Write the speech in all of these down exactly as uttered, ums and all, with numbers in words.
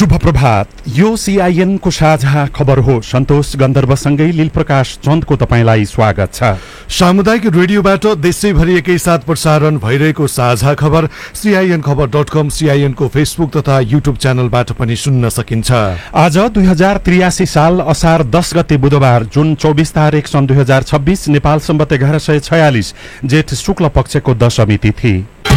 शुभ प्रभात। यो सीआईएन को साझा खबर हो। सन्तोष गन्धर्वसँगै लीलप्रकाश चन्दको तपाईलाई स्वागत छ। सामुदायिक रेडियोबाट देशैभरि एकैसाथ प्रसारण भइरहेको साझा खबर सीआईएन खबर डट कम, सीआईएन को फेसबुक तथा युट्युब च्यानलबाट पनि सुन्न सकिन्छ। आज दुई हजार त्रियासी साल असार दस गते बुधबार जुन चौबिस तारिक सन् दुई हजार छब्बीस नेपाल सम्बत एघार सय छयालिस जेठ शुक्ल पक्षको दशमी तिथि।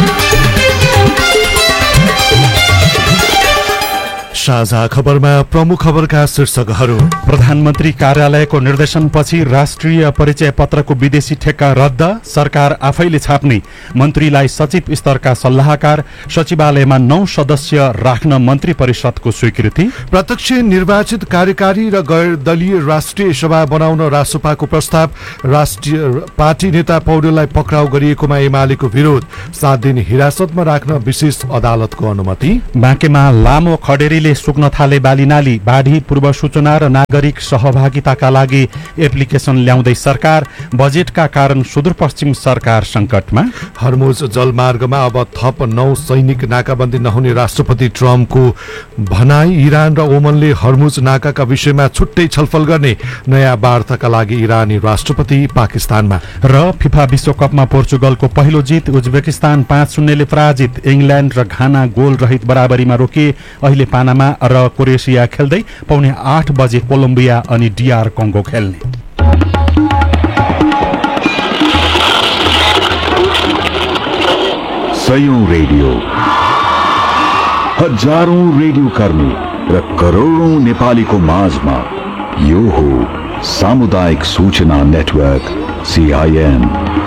साझा खबरमा प्रमुख खबरका शीर्षकहरू। प्रधानमन्त्री कार्यालयको निर्देशनपछि राष्ट्रिय परिचय पत्रको विदेशी ठेक्का रद्द, सरकार आफैले छाप्ने, मन्त्रीलाई सचिव स्तरका सल्लाहकार, सचिवालयमा नौ सदस्य राख्न मन्त्री परिषदको स्वीकृति। प्रत्यक्ष निर्वाचित कार्यकारी र गैर दलीय राष्ट्रिय सभा बनाउन रासोपाको प्रस्ताव, राष्ट्रिय पार्टी नेता पौडेललाई पक्राउ गरिएकोमा एमालेको विरोध, सात दिन हिरासतमा राख्न विशेष अदालतको अनुमति। बाँकेमा लामो खडेरीले सुक्न थाले बालीनाली, बाढी पूर्व सूचना र नागरिक सहभागिताका लागि एप्लिकेसन ल्याउँदै सरकार, बजेटका कारण सुदूरपश्चिम सरकार संकटमा। हर्मुज जलमार्गमा अब थप नौ सैनिक नाकाबन्दी नहुने राष्ट्रपति ट्रम्पको भनाई। इरान र ओमनले हर्मुज नाकाका विषयमा छुट्टै छलफल गर्ने, नयाँ वार्ताका लागि इरानी राष्ट्रपति पाकिस्तानमा। र फिफा विश्वकपमा पोर्चुगलको पहिलो जित, उज्बेकिस्तान पाँच शून्यले पराजित, इङ्ल्यान्ड र घाना गोल रहित बराबरीमा रोकिए। अहिले पानामा र क्रोएसिया खेल्दै पौने आठ बजे कोलम्बिया अनि डीआर कङ्गो खेल्ने। सयौं रेडियो, हजारौं रेडियो कर्मी र करोडौं नेपालीको माझमा यो हो सामुदायिक सूचना नेटवर्क सीआईएन।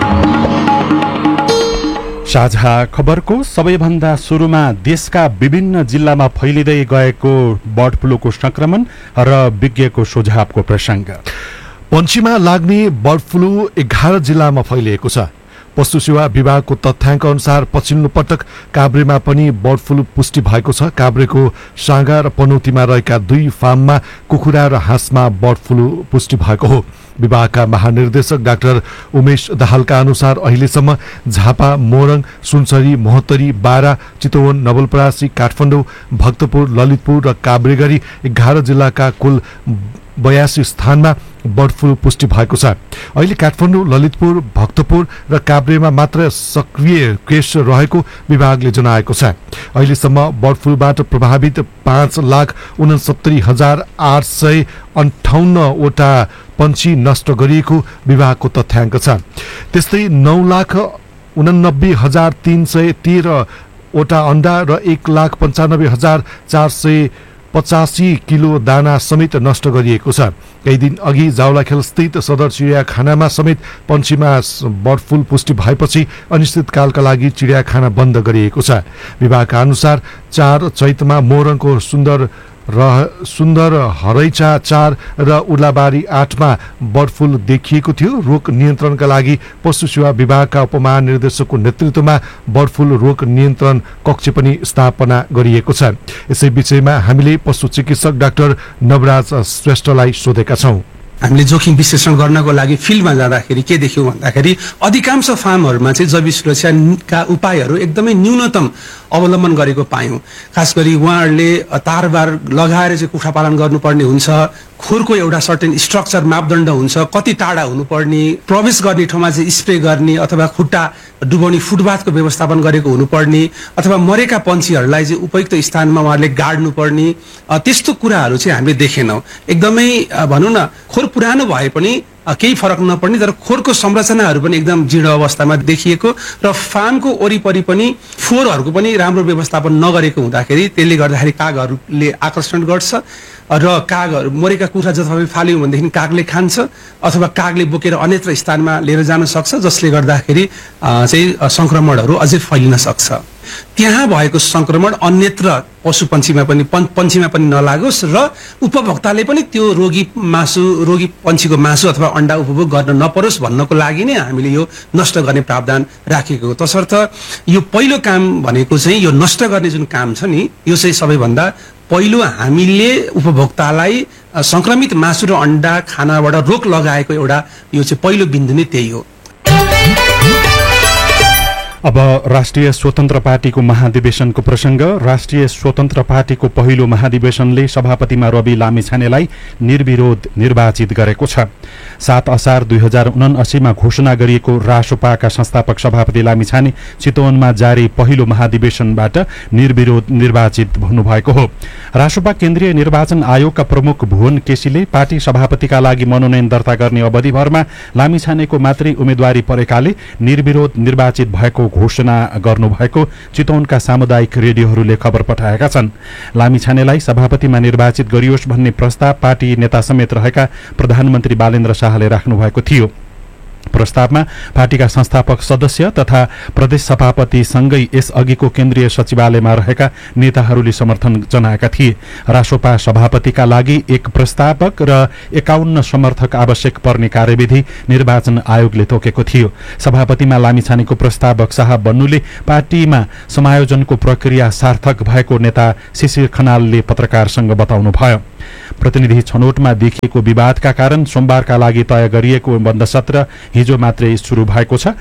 साझा खबरको सबैभन्दा सुरुमा देशका विभिन्न जिल्लामा फैलिँदै गएको बर्ड फ्लूको संक्रमण र विज्ञको सुझावको प्रसंग। पन्छीमा लाग्ने बर्ड फ्लू एघार जिल्लामा फैलिएको छ। पशु सेवा विभागको तथ्याङ्क अनुसार पछिल्लो पटक काभ्रेमा पनि बर्ड फ्लू पुष्टि भएको छ। काभ्रेको साँगा र पनौतीमा रहेका दुई फार्ममा कुखुरा र हाँसमा बर्ड फ्लू पुष्टि भएको हो। विभागका महानिर्देशक डाक्टर उमेश दाहालका अनुसार अहिलेसम्म झापा, मोरङ, सुनसरी, महोत्तरी, बारा, चितवन, नवलपरासी, काठमाडौँ, भक्तपुर, ललितपुर र काभ्रे गरी एघार जिल्लाका कुल बयासी स्थानमा बर्ड फ्लू पुष्टि भएको छ। अहिले काठमाडौँ, ललितपुर, भक्तपुर र काभ्रेमा मात्र सक्रिय केस रहेको विभागले जनाएको छ। अहिलेसम्म बर्ड फ्लूबाट प्रभावित पाँच लाख उनसत्तरी हजार आठ सय अन्ठाउन्नवटा पन्छी नष्ट गरिएको विभागको तथ्याङ्क छ। त्यस्तै नौ लाख उनानब्बे हजार तीन सय तेह्रवटा अन्डा र एक लाख पन्चानब्बे हजार चार सय पचासी किलो दाना समेत नष्ट गरिएको छ। केही दिन अघि जावलाखेल स्थित सदर चिडियाखानामा समेत पन्छीमा बर्ड फ्लू पुष्टि भएपछि अनिश्चितकालका लागि चिडियाखाना बन्द गरिएको छ। विभागका अनुसार चार चैतमा मोरङको सुन्दर र सुन्दर हरैचा चार र उर्लाबारी आठमा बर्ड फ्लू देखिएको थियो। रोग नियन्त्रणका लागि पशु सेवा विभागका उपमहानिर्देशकको नेतृत्वमा बर्ड फ्लू रोग नियन्त्रण कक्ष पनि स्थापना गरिएको छ। यसै विषयमा हामीले पशु चिकित्सक डाक्टर नवराज श्रेष्ठलाई सोधेका छौं। हामीले जोखिम विश्लेषण गर्नको लागि फिल्डमा जाँदाखेरि के देख्यौं भन्दाखेरि अधिकांश फार्महरूमा चाहिँ जैविक सुरक्षाका उपायहरू एकदमै न्यूनतम अवलम्बन गरेको पायौं। खास गरी उहाँहरूले तारबार लगाएर चाहिँ कुखुरा पालन गर्नुपर्ने हुन्छ, खोरको एउटा सर्टेन स्ट्रक्चर मापदण्ड हुन्छ, कति टाढा हुनुपर्ने, प्रवेश गर्ने ठाउँमा चाहिँ स्प्रे गर्ने अथवा खुट्टा डुबाउने फुटपाथको व्यवस्थापन गरेको हुनुपर्ने, अथवा मरेका पन्छीहरूलाई चाहिँ उपयुक्त स्थानमा उहाँहरूले गाड्नु पर्ने, त्यस्तो कुराहरू चाहिँ हामीले देखेनौं। एकदमै भनौं न खोर पुरानो भए पनि केही फरक नपर्ने तर खोरको संरचनाहरू पनि एकदम जीर्ण अवस्थामा देखिएको र फार्मको वरिपरि पनि फोहोरहरूको पनि राम्रो व्यवस्थापन नगरेको हुँदाखेरि त्यसले गर्दाखेरि कागहरूले आकर्षण गर्छ र कागहरू मरेका कुखुरा जथाभावी फाल्यौं भनेदेखि कागले खान्छ अथवा कागले बोकेर अन्यत्र स्थानमा लिएर जान सक्छ, जसले गर्दाखेरि चाहिँ संक्रमणहरू अझै फैलिन सक्छ। त्यहाँ भएको संक्रमण अन्यत्र पशु पन्छीमा पनि पन्छीमा पनि नलागोस् र उपभोक्ताले पनि त्यो रोगी मासु रोगी पन्छीको मासु अथवा अन्डा उपभोग गर्न नपरोस् भन्नको लागि नै हामीले यो नष्ट गर्ने प्रावधान राखेको हो। तसर्थ यो पहिलो काम भनेको चाहिँ यो नष्ट गर्ने जुन काम छ नि, यो चाहिँ सबैभन्दा पहिलो हामीले उपभोक्तालाई संक्रमित मासु र अन्डा खानाबाट रोक लगाएको एउटा यो चाहिँ पहिलो बिन्दु नै त्यही हो। अब राष्ट्रिय स्वतन्त्र पार्टीको महाधिवेशनको प्रसंग। राष्ट्रिय स्वतन्त्र पार्टीको पहिलो महाधिवेशनले सभापतिमा रवि लामिछानेलाई निर्विरोध निर्वाचित गरेको छ। सात असार दुई हजार उनासीमा घोषणा गरिएको रासोपाका संस्थापक सभापति लामिछाने चितवनमा जारी पहिलो महाधिवेशनबाट निर्विरोध निर्वाचित हुनुभएको हो। रासोपा केन्द्रीय निर्वाचन आयोगका प्रमुख भुवन केसीले पार्टी सभापतिका लागि मनोनयन दर्ता गर्ने अवधिभरमा लामिछानेको मात्रै उम्मेद्वारी परेकाले निर्विरोध निर्वाचित भएको घोषणा गर्नुभएको चितवनका सामुदायिक रेडियोहरूले खबर पठाएका छन्। लामिछानेलाई सभापतिमा निर्वाचित गरियोस् भन्ने प्रस्ताव पार्टी नेता समेत रहेका प्रधानमन्त्री बालेन्द्र शाहले राख्नु भएको थियो। प्रस्तावमा पार्टीका संस्थापक सदस्य तथा प्रदेश सभापति सँगै यसअघिको केन्द्रीय सचिवालयमा रहेका नेताहरूले समर्थन जनाएका थिए। रासोपा सभापतिका लागि एक प्रस्तावक र एकाउन्न समर्थक आवश्यक पर्ने कार्यविधि निर्वाचन आयोगले तोकेको थियो। सभापतिमा लामिछानेको प्रस्तावक शाह बन्नुले पार्टीमा समायोजनको प्रक्रिया सार्थक भएको नेता शिशिर खनालले पत्रकारसँग बताउनुभयो। प्रतिनिधि छनौटमा देखिएको विवादका कारण सोमबारका लागि तय गरिएको बन्द सत्र हिजो मात्रै शुरू भएको छ।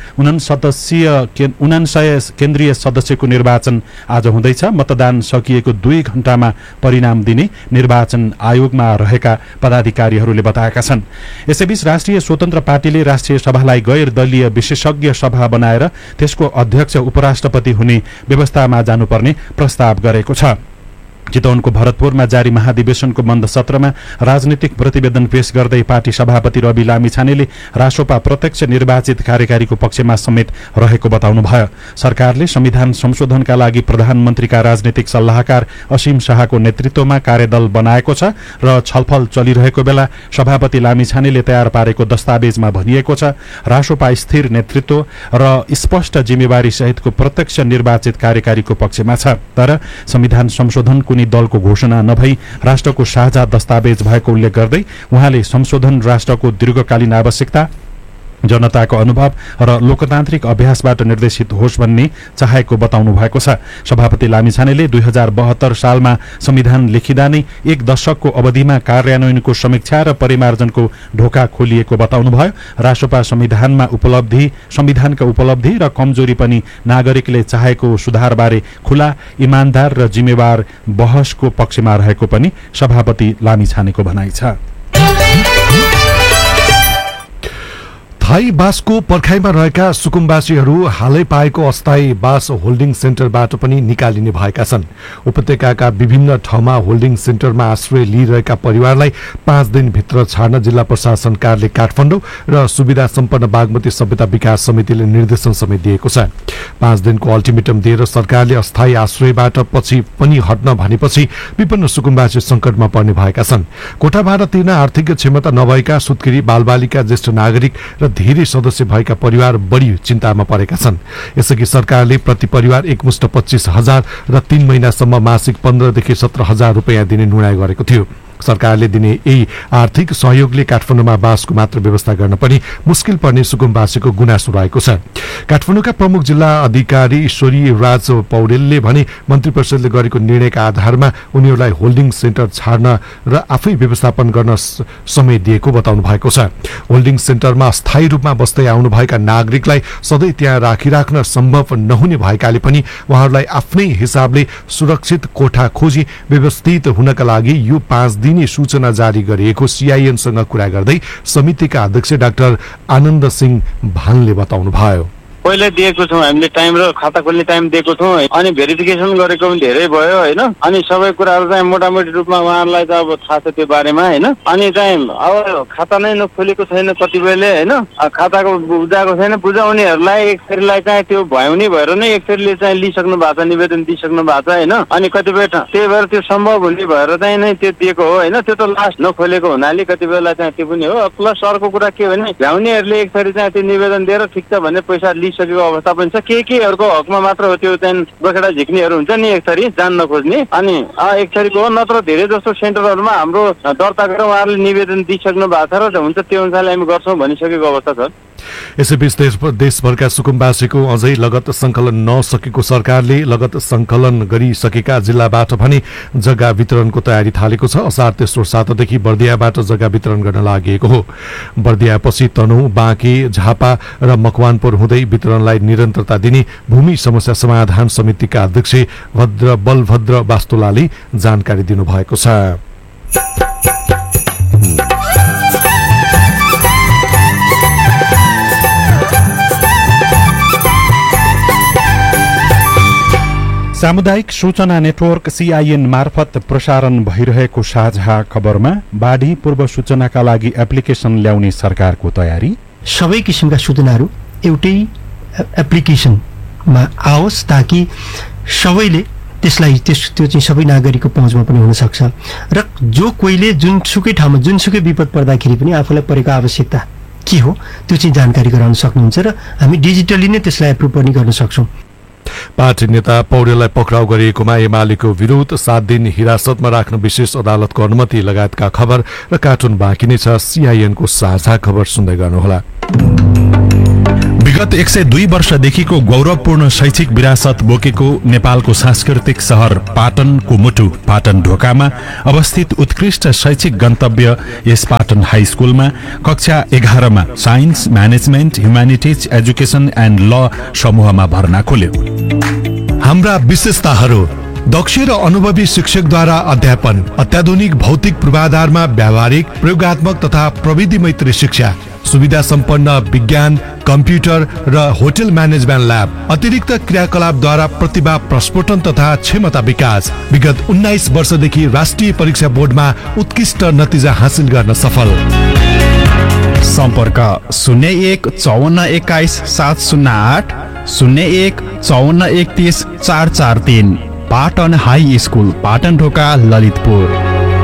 उनान्सय केन्द्रीय सदस्यको निर्वाचन आज हुँदैछ। मतदान सकिएको दुई घण्टामा परिणाम दिने निर्वाचन आयोगमा रहेका पदाधिकारीहरूले बताएका छन्। यसैबीच राष्ट्रिय स्वतन्त्र पार्टीले राष्ट्रिय सभालाई गैर दलीय विशेषज्ञ सभा बनाएर त्यसको अध्यक्ष उपराष्ट्रपति हुने व्यवस्थामा जानुपर्ने प्रस्ताव गरेको छ। चितवनको भरतपुरमा जारी महाधिवेशनको बन्द सत्रमा राजनीतिक प्रतिवेदन पेश गर्दै पार्टी सभापति रवि लामिछानेले रासोपा प्रत्यक्ष निर्वाचित कार्यकारीको पक्षमा समेत रहेको बताउनुभयो। सरकारले संविधान संशोधनका लागि प्रधानमन्त्रीका राजनीतिक सल्लाहकार असीम शाहको नेतृत्वमा कार्यदल बनाएको छ र छलफल चलिरहेको बेला सभापति लामिछानेले तयार पारेको दस्तावेजमा भनिएको छ रासोपा स्थिर नेतृत्व र स्पष्ट जिम्मेवारी सहितको प्रत्यक्ष निर्वाचित कार्यकारीको पक्षमा छ। तर संविधान संशोधन कुनै दलको घोषणा नभई राष्ट्रको साझा दस्तावेज भएको उल्लेख गर्दै उहाँले संशोधन राष्ट्रको दीर्घकालीन आवश्यकता, जनताको अनुभव र लोकतान्त्रिक अभ्यासबाट निर्देशित होस् भन्ने चाहेको बताउनु भएको छ। सभापति लामिछानेले दुई हजार बहत्तर सालमा संविधान लेखिँदा नै एक दशकको अवधिमा कार्यान्वयनको समीक्षा र परिमार्जनको ढोका खोलिएको बताउनुभयो। रासोपा संविधानमा उपलब्धि संविधानका उपलब्धि र कमजोरी पनि नागरिकले चाहेको सुधारबारे खुला, इमानदार र जिम्मेवार बहसको पक्षमा रहेको पनि सभापति लामिछानेको भनाइ छ। थाई बासको पर्खाइमा रहेका सुकुम्बासीहरू हालै पाएको अस्थायी बास होल्डिङ सेन्टरबाट पनि निकालिने भएका छन्। उपत्यकाका विभिन्न ठाउँमा होल्डिङ सेन्टरमा आश्रय लिइरहेका परिवारलाई पाँच दिनभित्र छाड्न जिल्ला प्रशासन कार्यालय काठमाडौँ र सुविधा सम्पन्न बागमती सभ्यता विकास समितिले निर्देशन समेत दिएको छ। पाँच दिनको अल्टिमेटम दिएर सरकारले अस्थायी आश्रयबाट पछि पनि हट्न भनेपछि विपन्न सुकुम्बासी संकटमा पर्ने भएका छन्। कोठा भाडा तिर्न आर्थिक क्षमता नभएका सुत्केरी, बालबालिका, ज्येष्ठ नागरिक र धेरै सदस्य भएका परिवार बढी चिन्तामा परेका छन्। यसअघि सरकारले प्रति परिवार एकमुष्ट पच्चीस हजार र तीन महिनासम्म मासिक पन्ध्रदेखि सत्र हजार रुपियाँ दिने निर्णय गरेको थियो। सरकारले दिने यही आर्थिक सहयोगले काठमाडौँमा बासको मात्र व्यवस्था गर्न पनि मुस्किल पर्ने सुकुम्बासीको गुनासो रहेको छ। काठमाडौँका प्रमुख जिल्ला अधिकारी ईश्वरी राज पौडेलले भने मन्त्री परिषदले गरेको निर्णयका आधारमा उनीहरूलाई होल्डिङ सेन्टर छाड्न र आफै व्यवस्थापन गर्न समय दिएको बताउनु भएको छ। होल्डिङ सेन्टरमा स्थायी रूपमा बस्दै आउनुभएका नागरिकलाई सधैँ त्यहाँ राखिराख्न सम्भव नहुने भएकाले पनि उहाँहरूलाई आफ्नै हिसाबले सुरक्षित कोठा खोजी व्यवस्थित हुनका लागि यो पाँच दिने सूचना जारी गरिएको सीआईएनसँग कुरा गर्दै समितिका अध्यक्ष डाक्टर आनन्द सिंह भानले बताउनुभयो। पहिला दिएको छौँ हामीले टाइम र खाता खोल्ने टाइम दिएको छौँ अनि भेरिफिकेसन गरेको पनि धेरै भयो होइन। अनि सबै कुराहरू चाहिँ मोटामोटी रूपमा उहाँहरूलाई त अब थाहा छ त्यो बारेमा होइन। अनि चाहिँ अब खाता नै नखोलेको छैन कतिपयले होइन, खाताको बुझाएको छैन। बुझाउनेहरूलाई एक फेरिलाई चाहिँ त्यो भ्याउने भएर नै एक फेरिले चाहिँ लिइसक्नु भएको छ, निवेदन दिइसक्नु भएको छ होइन। अनि कतिपय त्यही भएर त्यो सम्भव हुने भएर चाहिँ नै त्यो दिएको हो होइन। त्यो त लास्ट नखोलेको हुनाले कतिपयलाई चाहिँ त्यो पनि हो। प्लस अर्को कुरा के हो भने भ्याउनेहरूले एक फेरि चाहिँ त्यो निवेदन दिएर ठिक छ भने पैसा लिइसकेको अवस्था पनि छ। के केहरूको हकमा मात्र हो त्यो चाहिँ बखेडा झिक्नेहरू हुन्छ नि एक थरी जान नखोज्ने। अनि एक थरीको हो, नत्र धेरै जस्तो सेन्टरहरूमा हाम्रो दर्ता गरेर उहाँहरूले निवेदन दिइसक्नु भएको छ र हुन्छ त्यो अनुसारले हामी गर्छौँ भनिसकेको अवस्था छ। यसैबीच देश देशभरका सुकुम्बासीको अझै लगत सङ्कलन नसकेको सरकारले लगत सङ्कलन गरिसकेका जिल्लाबाट भने जग्गा वितरणको तयारी थालेको छ। असार तेस्रो सातादेखि बर्दियाबाट जग्गा वितरण गर्न लागि हो। बर्दियापछि तनहुँ, बाँके, झापा र मकवानपुर हुँदै वितरणलाई निरन्तरता दिने भूमि समस्या समाधान समितिका अध्यक्ष भद्र बलभद्र वास्तुलाले जानकारी दिनुभएको छ। सामुदायिक सूचना नेटवर्क सीआईएन मार्फत प्रसारण भइरहेको साझा खबरमा बाढी पूर्व सूचनाका लागि एप्लिकेसन ल्याउने सरकारको तयारी। सबै किसिमका सूचनाहरू एउटै एप्लिकेसनमा आओस् ताकि सबैले त्यसलाई त्यस त्यो चाहिँ सबै नागरिकको पहुँचमा पनि हुन सक्छ र जो कोहीले जुनसुकै ठाउँमा जुनसुकै विपद पर्दाखेरि पनि आफूलाई परेको आवश्यकता के हो त्यो चाहिँ जानकारी गराउन सक्नुहुन्छ र हामी डिजिटली नै त्यसलाई एप्रुभ पनि गर्न सक्छौँ। पार्टी नेता पौडेललाई पक्राउ गरिएकोमा एमालेको विरोध, सात दिन हिरासतमा राख्न विशेष अदालतको अनुमति लगायतका खबर र कार्टुन बाँकी नै छ। सीआईएनको साझा खबर सुन्दै गर्नुहोला। विगत एक सय दुई वर्षदेखिको गौरवपूर्ण शैक्षिक विरासत बोकेको नेपालको सांस्कृतिक शहर पाटनको मुटु पाटन ढोकामा अवस्थित उत्कृष्ट शैक्षिक गन्तव्य यस पाटन हाई स्कुलमा कक्षा एघारमा science, management, humanities, education and ल समूहमा भर्ना खोल्यो। हाम्रा विशेषताहरू: दक्ष र अनुभवी शिक्षकद्वारा अध्यापन, अत्याधुनिक भौतिक पूर्वाधारमा व्यावहारिक, प्रयोगात्मक तथा प्रविधि मैत्री शिक्षा, सुविधा सम्पन्न विज्ञान, कम्प्युटर र होटल म्यानेजमेन्ट ल्याब, अतिरिक्त क्रियाकलापद्वारा प्रतिभा प्रस्फुटन तथा क्षमता विकास। विगत उन्नाइस वर्षदेखि राष्ट्रिय परीक्षा बोर्डमा उत्कृष्ट नतिजा हासिल गर्न सफल। सम्पर्क शून्य एक चौवन्न एक्काइस सात शून्य आठ, शून्य एक चौवन्न एकतिस चार चार तीन। पाटन हाई स्कुल, पाटन ढोका, ललितपुर।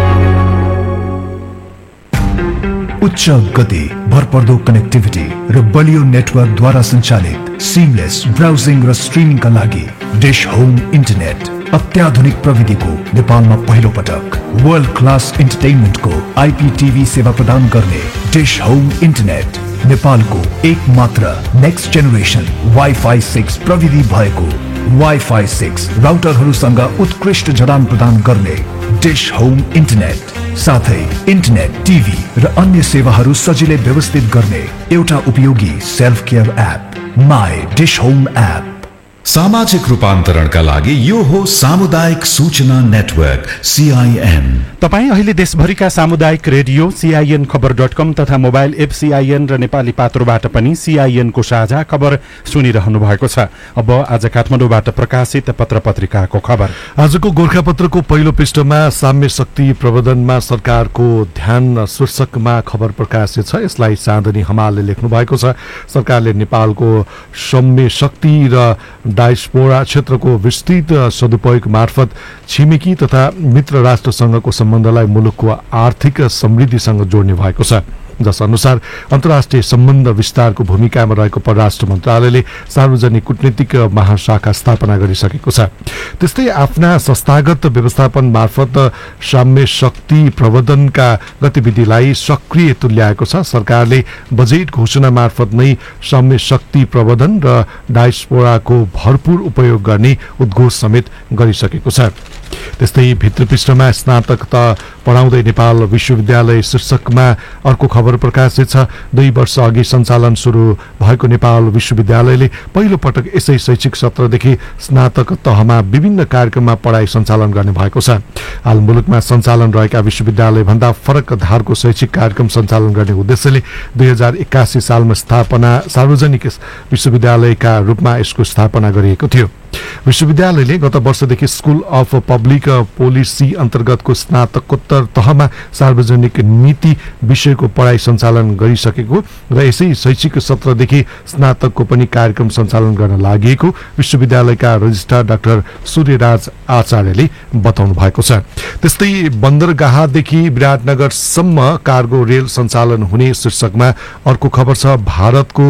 उच्च गति, भरपर्दो कनेक्टिभिटी र बलियो नेटवर्कद्वारा सञ्चालित सिमलेस ब्राउजिङ र स्ट्रिमिङका लागि डिश होम इन्टरनेट। अत्याधुनिक प्रविधिको नेपालमा पहिलो पटक वर्ल्ड क्लास इन्टरटेनमेन्टको आइपीटिभी सेवा प्रदान गर्ने डिश होम इन्टरनेट नेपालको एक मात्र नेक्स्ट जेनेरेसन वाइफाई सिक्स प्रविधि भएको वाइफाई सिक्स राउटरहरूसँग उत्कृष्ट जडान प्रदान गर्ने डिश होम इन्टरनेट, साथै इन्टरनेट, टिभी र अन्य सेवाहरू सजिलै व्यवस्थित गर्ने एउटा उपयोगी self care app my dish home app. सामाजिक रूपान्तरणका लागि यो हो सामुदायिक सूचना नेटवर्क सीआईएन। तपाईँ अहिले देशभरिका सामुदायिक रेडियो सीआईएन खबर डट कम तथा मोबाइल एप सीआईएन र नेपाली पात्रोबाट पनि सीआईएनको साझा खबर सुनिरहनु भएको छ। अब आज काठमाडौँबाट प्रकाशित पत्र पत्रिकाको खबर। आजको गोर्खापत्रको पहिलो पृष्ठमा साम्य शक्ति प्रबन्धनमा सरकारको ध्यान शीर्षकमा खबर प्रकाशित छ। यसलाई चाँदनी हमालले लेख्नु भएको छ। सरकारले नेपालको साम्य शक्ति र डायस्पोरा क्षेत्रको विस्तृत सदुपयोग मार्फत छिमेकी तथा मित्र राष्ट्रसँगको सम्बन्धलाई मुलुकको आर्थिक समृद्धिसँग जोड्ने भएको छ, जस अनुसार अन्तर्राष्ट्रिय सम्बन्ध विस्तारको भूमिकामा रहेको परराष्ट्र मन्त्रालयले सार्वजनिक कूटनीतिक महाशाखा स्थापना गरिसकेको छ। त्यस्तै आफ्ना संस्थागत व्यवस्थापन मार्फत साम्य शक्ति प्रबन्धनका गतिविधिलाई सक्रिय तुल्याएको छ। सरकारले बजेट घोषणा मार्फत नै साम्य शक्ति प्रबन्धन र डायस्पोराको भरपूर उपयोग गर्ने उद्घोष समेत गरिसकेको छ। त्यस्तै भित्र पृष्ठमा स्नातकता पढाउँदै नेपाल विश्वविद्यालय शीर्षकमा अर्को खबर प्रकाशित छ। दुई वर्ष अघि सञ्चालन सुरु भएको नेपाल विश्वविद्यालयले पहिलो पटक यसै शैक्षिक सत्रदेखि स्नातक तहमा विभिन्न कार्यक्रममा पढाइ सञ्चालन गर्ने भएको छ। हाल मुलुकमा सञ्चालन रहेका विश्वविद्यालय भन्दा फरक धारको शैक्षिक कार्यक्रम सञ्चालन गर्ने उद्देश्यले दुई हजार एक्कासी सालमा स्थापना सार्वजनिक विश्वविद्यालयका रूपमा यसको स्थापना गरिएको थियो। विश्वविद्यालयले गत वर्षदेखि स्कुल अफ पब्लिक पोलिसी अन्तर्गतको स्नातकोत्तर तहमा सार्वजनिक नीति विषयको पढाइ सञ्चालन गरिसकेको र यसै शैक्षिक सत्रदेखि स्नातकको पनि कार्यक्रम सञ्चालन गर्न लागि विश्वविद्यालयका रजिस्ट्रार डाक्टर सूर्यराज आचार्यले बताउनु भएको छ। त्यस्तै बन्दरगाहदेखि विराटनगरसम्म कार्गो रेल सञ्चालन हुने शीर्षकमा अर्को खबर छ। भारतको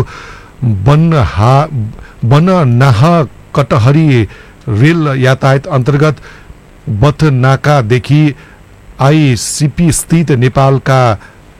बनहा बननाह कटहरी रेल यातायात अन्तर्गत बथनाकादेखि आइसिपी स्थित नेपालका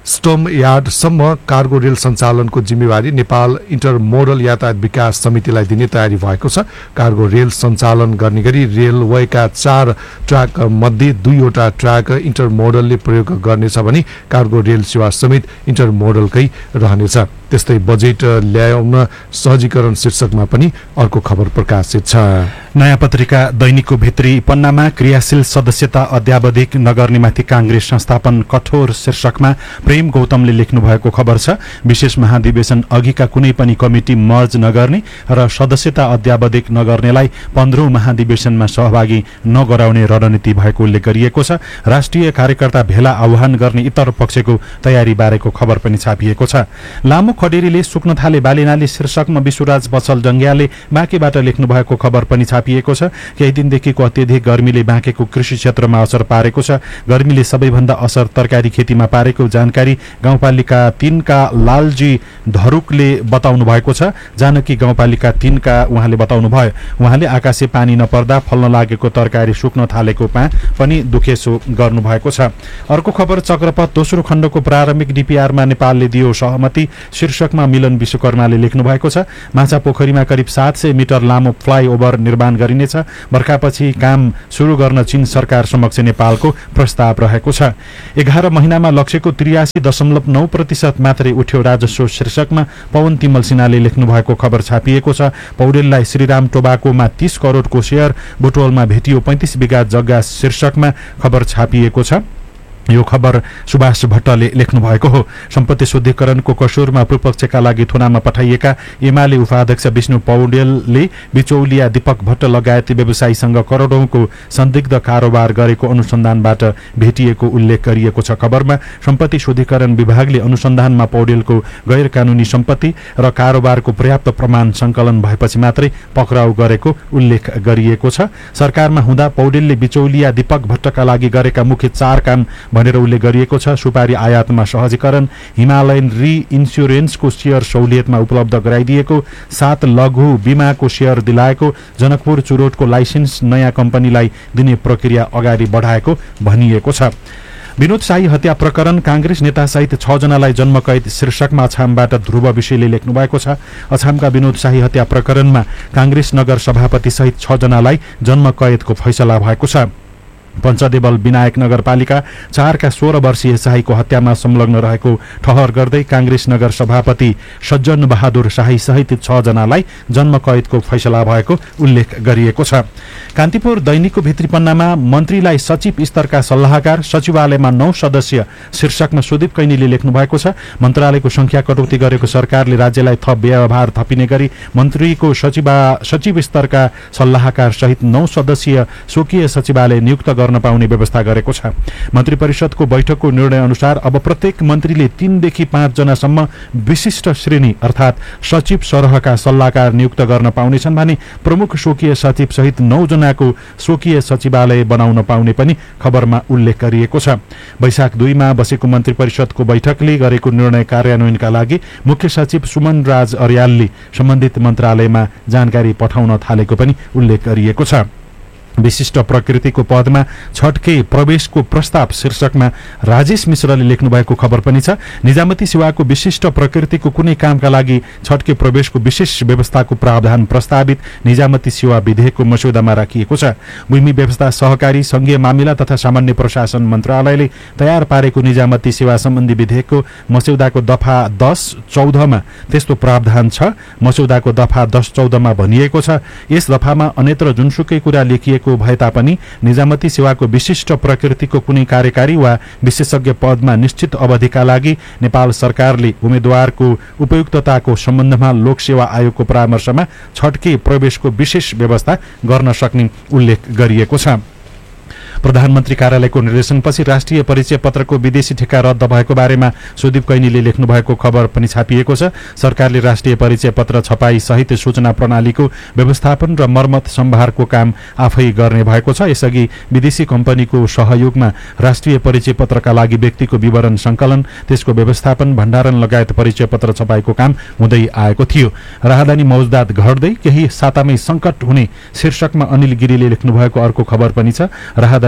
स्टोम यार्डसम्म कार्गो रेल सञ्चालनको जिम्मेवारी नेपाल इन्टरमोडल यातायात विकास समितिलाई दिने तयारी भएको छ। कार्गो रेल सञ्चालन गर्ने गरी रेलवेका चार ट्र्याक मध्ये दुईवटा ट्र्याक इन्टरमोडलले प्रयोग गर्नेछ भने कार्गो रेल सेवा समेत इन्टरमोडलकै रहनेछ। त्यस्तै बजेट ल्याउन सहजीकरण शीर्षकमा पनि अर्को खबर प्रकाशित छ। नयाँ पत्रिका दैनिकको भित्री पन्नामा क्रियाशील सदस्यता अध्यावधिक नगर्नेमाथि कांग्रेस संस्थापन कठोर शीर्षकमा प्रेम गौतमले लेख्नु भएको खबर छ। विशेष महाधिवेशन अघिका कुनै पनि कमिटी मर्ज नगर्ने र सदस्यता अध्यावधिक नगर्नेलाई पन्ध्रौं महाधिवेशनमा सहभागी नगराउने रणनीति भएको उल्लेख गरिएको छ। राष्ट्रिय कार्यकर्ता भेला आह्वान गर्ने इतर पक्षको तयारी बारेको खबर पनि छापिएको छ। लामो खडेरीले सुक्न थाले बालिनाले शीर्षकमा विश्वराज बसल जंग्यालले बाँकेबाट लेख्नु भएको खबर पनि छापिएको छ। केही दिनदेखिको अत्यधिक गर्मीले बाँकेको कृषि क्षेत्रमा असर पारेको छ। गर्मीले सबैभन्दा असर तरकारी खेतीमा पारेको जानकारी गाउँपालिका तीन का लालजी धरुकले बताउनु भएको छ। जानकी गाउँपालिका तीन का उहाँले बताउनु भयो, उहाँले आकाशे पानी नपर्दा फल्न लागेको तरकारी सुक्न थालेको पनि दुखेसो गर्नु भएको छ। अर्को खबर चक्रपथ दोस्रो खण्डको प्रारम्भिक डीपीआरमा नेपालले दियो सहमति शीर्षकमा मिलन विश्वकर्माले लेख्नु भएको छ। माछा पोखरीमा करिब सात सय मिटर लामो फ्लाइओभर निर्माण गरिनेछ। बर्खापछि काम शुरू गर्न चीन सरकार समक्ष नेपालको प्रस्ताव रहेको छ। एघार महिनामा लक्ष्यको त्रियासी दशमलव नौ प्रतिशत मात्रै उठ्यो राजस्व शीर्षकमा पवन तिमल सिन्हाले लेख्नु भएको खबर छापिएको छ। पौडेललाई श्रीराम टोबाकोमा तीस करोडको शेयर, बुटवलमा भेटियो पैंतिस बिघा जग्गा शीर्षकमा खबर छापिएको छ। यो खबर सुभाष भट्टले लेख्नु भएको हो। सम्पत्ति शुद्धिकरणको कसुरमा विपक्षका लागि थुनामा पठाइएका एमाले उपाध्यक्ष विष्णु पौडेलले बिचौलिया दीपक भट्ट लगायत व्यवसायीसँग करोडौंको संदिग्ध कारोबार गरेको अनुसन्धानबाट भेटिएको उल्लेख गरिएको छ। खबरमा सम्पत्ति शुद्धिकरण विभागले अनुसन्धानमा पौडेलको गैर कानूनी सम्पत्ति र कारोबारको पर्याप्त प्रमाण संकलन भएपछि मात्रै पक्राउ गरेको उल्लेख गरिएको छ। सरकारमा हुँदा पौडेलले बिचौलिया दीपक भट्टका लागि गरेका मुख्य चार काम भनेर उल्लेख गरिएको छ। सुपारी आयातमा सहजीकरण, हिमालयन री इन्स्योरेन्सको शेयर सहुलियतमा उपलब्ध गराइदिएको, सात लघु बीमाको शेयर दिलाएको, जनकपुर चुरोटको लाइसेन्स नयाँ कम्पनीलाई दिने प्रक्रिया अगाडि बढाएको भनिएको छ। विनोद शाही हत्या प्रकरण कांग्रेस नेता सहित छ जनालाई जन्मकैद शीर्षकमा अछामबाट ध्रुव विषयले लेख्नु भएको छ। अछामका विनोद शाही हत्या प्रकरणमा कांग्रेस नगर सभापति सहित छ जनालाई जन्मकैदको फैसला भएको छ। पञ्चदेवल विनायक नगरपालिका चारका सोह्र वर्षीय शाहीको हत्यामा संलग्न रहेको ठहर गर्दै कांग्रेस नगर सभापति सज्जन बहादुर शाही सहित छ जनालाई जन्मकैदको फैसला भएको उल्लेख गरिएको छ। कान्तिपुर दैनिकको भित्री पन्नामा मन्त्रीलाई सचिव स्तरका सल्लाहकार, सचिवालयमा नौ सदस्य शीर्षकमा सुदीप कैनीले लेख्नु भएको छ। मन्त्रालयको संख्या कटौती गरेको सरकारले राज्यलाई थप व्यवहार थपिने गरी मन्त्रीको सचिवा सचिव स्तरका सल्लाहकार सहित नौ सदस्यीय स्वकीय सचिवालय नियुक्त गर्न पाउने व्यवस्था गरेको छ। मन्त्री परिषदको बैठकको निर्णय अनुसार अब प्रत्येक मन्त्रीले तीनदेखि पाँच जनासम्म विशिष्ट श्रेणी अर्थात सचिव सरहका सल्लाहकार नियुक्त गर्न पाउनेछन् भने प्रमुख स्वकीय सचिव सहित नौ जनाको स्वकीय सचिवालय बनाउन पाउने पनि खबरमा उल्लेख गरिएको छ। वैशाख दुईमा बसेको मन्त्री परिषदको बैठकले गरेको निर्णय कार्यान्वयनका लागि मुख्य सचिव सुमन राज अर्यालले सम्बन्धित मन्त्रालयमा जानकारी पठाउन थालेको पनि उल्लेख गरिएको छ। विशिष्ट प्रकृतिको पदमा छटके प्रवेशको प्रस्ताव शीर्षकमा राजेश मिश्रले लेख्नु भएको खबर पनि छ। निजामती सेवाको विशिष्ट प्रकृतिको कुनै कामका लागि छटके प्रवेशको विशेष व्यवस्थाको प्रावधान प्रस्तावित निजामती सेवा विधेयकको मस्यौदामा राखिएको छ। भूमि व्यवस्था, सहकारी, संघीय मामिला तथा सामान्य प्रशासन मन्त्रालयले तयार पारेको निजामती सेवा सम्बन्धी विधेयकको मस्यौदाको दफा दस चौधमा त्यस्तो प्रावधान छ। मस्यौदाको दफा दस चौधमा भनिएको छ, यस दफामा अन्यत्र जुनसुकै कुरा लेखिएको भए तापनि निजामती सेवाको विशिष्ट प्रकृतिको कुनै कार्यकारी वा विशेषज्ञ पदमा निश्चित अवधिका लागि नेपाल सरकारले उम्मेद्वारको उपयुक्तताको सम्बन्धमा लोकसेवा आयोगको परामर्शमा छटके प्रवेशको विशेष व्यवस्था गर्न सक्ने उल्लेख गरिएको छ। प्रधानमन्त्री कार्यालयको निर्देशनपछि राष्ट्रिय परिचय पत्रको विदेशी ठेक्का रद्द भएको बारेमा सुदीप कैनीले लेख्नु भएको खबर पनि छापिएको छ। सरकारले राष्ट्रिय परिचय पत्र छपाई सहित सूचना प्रणालीको व्यवस्थापन र मर्मत सम्भारको काम आफै गर्ने भएको छ। यसअघि विदेशी कम्पनीको सहयोगमा राष्ट्रिय परिचय पत्रका लागि व्यक्तिको विवरण संकलन, त्यसको व्यवस्थापन, भण्डारण लगायत परिचय पत्र छपाईको काम हुँदै आएको थियो। राहदानी मौजदात घट्दै केही सातामै संकट हुने शीर्षकमा अनिल गिरीले लेख्नु भएको अर्को खबर पनि छ। राहदानी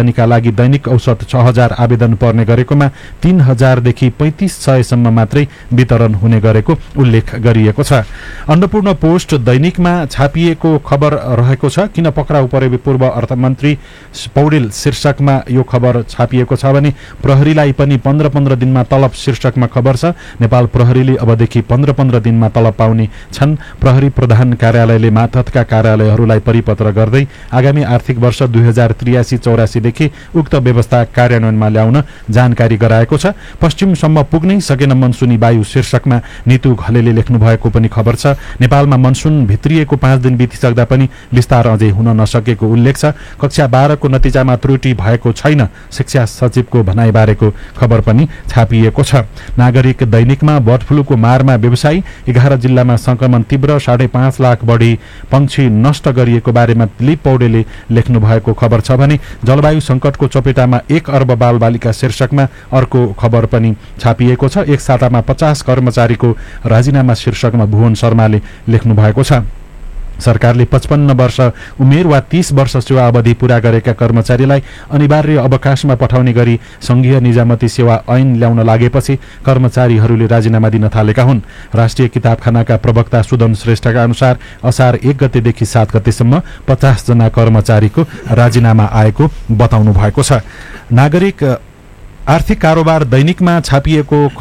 आमदानीका लागि दैनिक औसत छ हजार आवेदन पर्ने गरेकोमा तीन हजारदेखि पैंतिस सयसम्म मात्रै वितरण हुने गरेको उल्लेख गरिएको छ। अन्नपूर्ण पोस्ट दैनिकमा छापिएको खबर रहेको छ। किन पक्राउ परे पूर्व अर्थमन्त्री पौडेल शीर्षकमा यो खबर छापिएको छ भने प्रहरीलाई पनि पन्ध्र पन्ध्र दिनमा तलब शीर्षकमा खबर छ। नेपाल प्रहरीले अबदेखि पन्ध्र पन्ध्र दिनमा तलब पाउने छन्। प्रहरी प्रधान कार्यालयले मातहतका कार्यालयहरूलाई परिपत्र गर्दै आगामी आर्थिक वर्ष दुई हजार त्रियासी चौरासीदेखि उक्त व्यवस्था कार्यान्वयनमा ल्याउन जानकारी गराएको छ। पश्चिमसम्म पुग्नै सकेन मनसुनी वायु शीर्षकमा नितु घलेले लेख्नु भएको पनि खबर छ। नेपालमा मनसुन भित्रिएको पाँच दिन बितिसक्दा पनि विस्तार अझै हुन नसकेको उल्लेख छ। कक्षा बाह्रको नतिजामा त्रुटि भएको छैन, शिक्षा सचिवको भनाइबारेको खबर पनि छापिएको छ। नागरिक दैनिकमा बर्ड फ्लूको मारमा व्यवसायी, एघार जिल्लामा संक्रमण तीव्र, साढे पाँच लाख बढी पंक्षी नष्ट गरिएको बारेमा दिलीप पौडेलले लेख्नु भएको खबर छ भने जलवायु संकटको चपेटामा एक अर्ब बालबालिका शीर्षकमा अर्को खबर पनि छापिएको छ। एक सातामा पचास कर्मचारीको राजीनामा शीर्षकमा भुवन शर्माले लेख्नु भएको छ। सरकारले पचपन्न वर्ष उमेर वा तीस वर्ष सेवा अवधि पूरा गरेका कर्मचारीलाई अनिवार्य अवकाशमा पठाउने गरी संघीय निजामती सेवा ऐन ल्याउन लागेपछि कर्मचारीहरूले राजीनामा दिन थालेका हुन्। राष्ट्रिय किताबखानाका प्रवक्ता सुदन श्रेष्ठका अनुसार असार एक गतेदेखि सात गतेसम्म पचास जना कर्मचारीको राजीनामा आएको बताउनु भएको छ। नागरिक आर्थिक कारोबार दैनिकमा छापिएको